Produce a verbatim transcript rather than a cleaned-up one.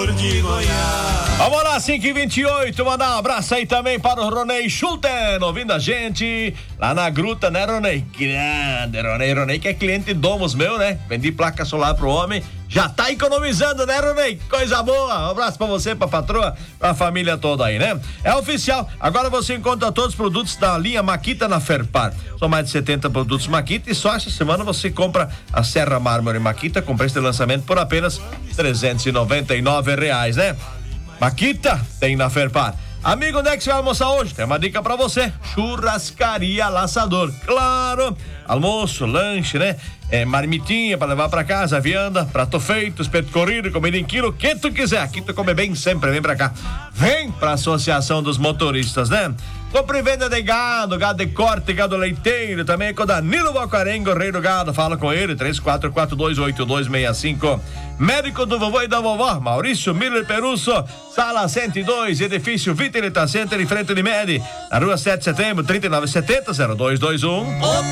sabor de Goiás. Vamos lá, cinco e vinte e oito, mandar um abraço aí também para o Ronei Schulten, ouvindo a gente lá na gruta, né, Ronei? Grande, Ronei, Ronei que é cliente de Domos meu, né? Vendi placa solar pro homem, já tá economizando, né, Ronei? Coisa boa, um abraço pra você, pra patroa, pra família toda aí, né? É oficial, agora você encontra todos os produtos da linha Makita na Ferpar. São mais de setenta produtos Makita e só essa semana você compra a Serra Mármore Makita com preço de lançamento por apenas trezentos e noventa e nove reais, né? Makita tem na Ferpar. Amigo, onde é que você vai almoçar hoje? Tem uma dica pra você: Churrascaria Laçador. Claro, almoço, lanche, né? É, marmitinha pra levar pra casa, vianda, prato feito, espeto corrido, comida em quilo, o que tu quiser. Aqui tu come bem sempre, vem pra cá. Vem pra Associação dos Motoristas, né? Compre e venda de gado, gado de corte, gado leiteiro, também com o Danilo Bocarengo, rei do gado. Fala com ele, três quatro quatro dois oito dois seis cinco. Médico do vovô e da vovó, Maurício Miller Perusso, sala cento e dois, edifício Vitalita Center, em frente de Medi, na rua sete de setembro, trinta e nove setenta, zero dois dois um.